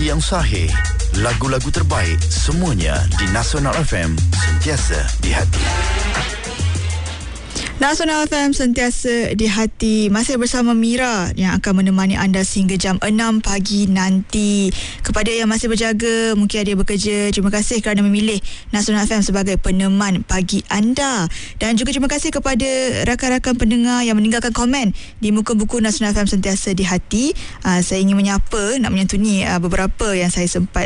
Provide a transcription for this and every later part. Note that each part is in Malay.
Informasi yang sahih, lagu-lagu terbaik, semuanya di Nasional FM, sentiasa di hati. Nasional FM sentiasa di hati. Masih bersama Mira yang akan menemani anda sehingga jam 6 pagi nanti. Kepada yang masih berjaga, mungkin ada yang bekerja, terima kasih kerana memilih Nasional FM sebagai peneman pagi anda. Dan juga terima kasih kepada rakan-rakan pendengar yang meninggalkan komen di muka buku Nasional FM sentiasa di hati. Saya ingin menyapa, nak menyantuni beberapa yang saya sempat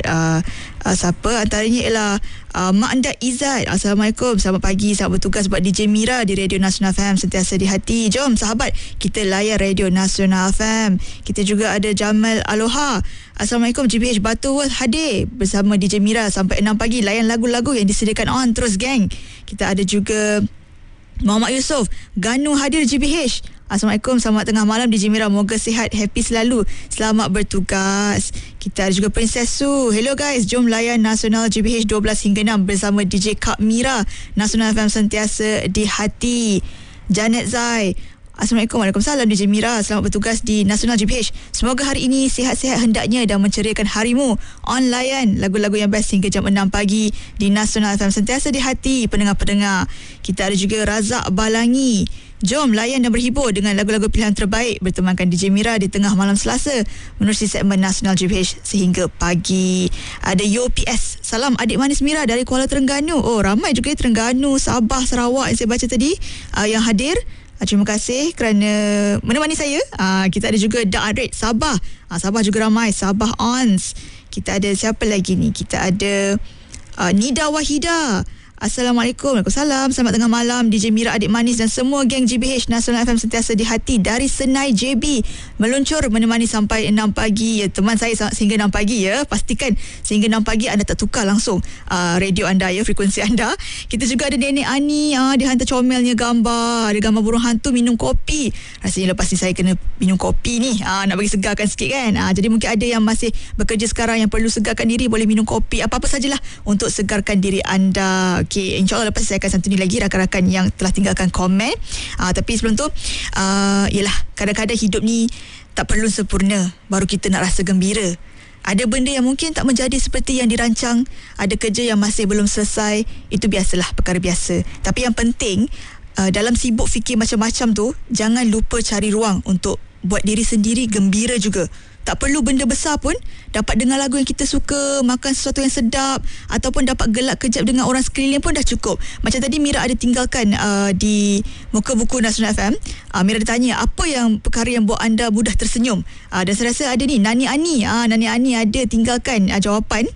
sapa. Antaranya ialah Mak Anda Izzat. Assalamualaikum, selamat pagi, selamat bertugas buat DJ Mira di Radio Nasional FM sentiasa di hati. Jom sahabat, kita layan Radio Nasional FM. Kita juga ada Jamal Aloha. Assalamualaikum, GBH Butterworth hadir bersama DJ Mira sampai 6 pagi, layan lagu-lagu yang disediakan on terus gang. Kita ada juga Muhammad Yusof, Ganu hadir GBH. Assalamualaikum, selamat tengah malam DJ Mira, moga sihat, happy selalu, selamat bertugas. Kita ada juga Princess Su. Hello guys, jom layan Nasional GBH 12 hingga 6 bersama DJ Kak Mira. Nasional FM sentiasa di hati. Janet Zai, Assalamualaikum, waalaikumsalam DJ Mira, selamat bertugas di Nasional GBH. Semoga hari ini sihat-sihat hendaknya dan menceriakan harimu. On layan lagu-lagu yang best hingga jam 6 pagi di Nasional FM sentiasa di hati pendengar-pendengar. Kita ada juga Razak Balangi. Jom layan dan berhibur dengan lagu-lagu pilihan terbaik bertemankan DJ Mira di tengah malam Selasa menerusi segmen Nasional GBH sehingga pagi. Ada Yo PS, salam adik manis Mira dari Kuala Terengganu. Oh, ramai juga Terengganu, Sabah, Sarawak yang saya baca tadi yang hadir. Terima kasih kerana menemani saya. Kita ada juga Dak Adrit Sabah. Sabah juga ramai, Sabah Ons. Kita ada siapa lagi ni? Kita ada Nida Wahida. Assalamualaikum, waalaikumsalam, selamat tengah malam DJ Mira, adik manis dan semua geng GBH Nasional FM sentiasa di hati dari Senai JB meluncur menemani sampai 6 pagi ya. Teman saya sehingga 6 pagi ya. Pastikan sehingga 6 pagi anda tak tukar langsung radio anda ya, frekuensi anda. Kita juga ada Nenek Ani, dia hantar comelnya gambar, ada gambar burung hantu minum kopi. Rasanya lepas ni saya kena minum kopi ni, nak bagi segarkan sikit kan. Jadi mungkin ada yang masih bekerja sekarang yang perlu segarkan diri, boleh minum kopi, apa-apa sajalah untuk segarkan diri anda. Okey, insyaAllah lepas saya akan santuni lagi rakan-rakan yang telah tinggalkan komen. Tapi sebelum tu, yelah, kadang-kadang hidup ni tak perlu sempurna baru kita nak rasa gembira. Ada benda yang mungkin tak menjadi seperti yang dirancang, ada kerja yang masih belum selesai, itu biasalah, perkara biasa. Tapi yang penting, dalam sibuk fikir macam-macam tu, jangan lupa cari ruang untuk buat diri sendiri gembira juga. Tak perlu benda besar pun, dapat dengar lagu yang kita suka, makan sesuatu yang sedap, ataupun dapat gelak kejap dengan orang sekeliling pun dah cukup. Macam tadi Mira ada tinggalkan di muka buku Nasional FM. Mira ada tanya, apa yang perkara yang buat anda mudah tersenyum? Dan saya rasa ada ni, Nani Ani. Nani Ani ada tinggalkan jawapan.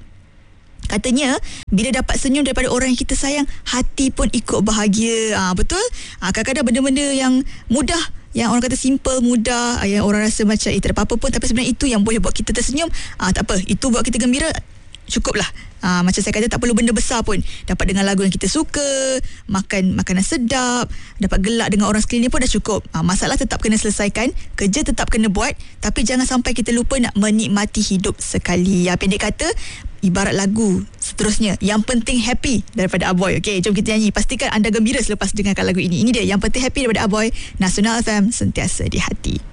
Katanya, bila dapat senyum daripada orang yang kita sayang, hati pun ikut bahagia. Betul? Kadang-kadang benda-benda yang mudah, yang orang kata simple, mudah, yang orang rasa macam tak ada apa-apa pun, tapi sebenarnya itu yang boleh buat kita tersenyum. Tak apa, itu buat kita gembira, cukuplah. Macam saya kata, tak perlu benda besar pun, dapat dengar lagu yang kita suka, makan makanan sedap, dapat gelak dengan orang sekeliling pun dah cukup. Masalah tetap kena selesaikan, kerja tetap kena buat, tapi jangan sampai kita lupa nak menikmati hidup sekali. Pendek kata, ibarat lagu seterusnya, yang penting happy daripada Aboy. Okey, jom kita nyanyi. Pastikan anda gembira selepas dengarkan lagu ini. Ini dia, yang penting happy daripada Aboy. Nasional FM sentiasa di hati.